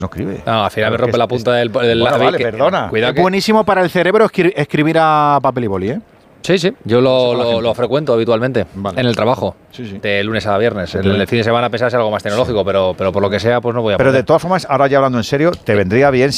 No escribe. No, al final me rompe la punta del Bueno, lápiz. vale, perdona. Cuidado Es que... buenísimo para el cerebro escribir a papel y boli, ¿eh? Sí, yo lo frecuento habitualmente en el trabajo, de lunes a viernes. En el fin de semana pensaba ser algo más tecnológico, pero por lo que sea, pues no voy a Pero poder. de todas formas, ahora ya hablando en serio, te vendría bien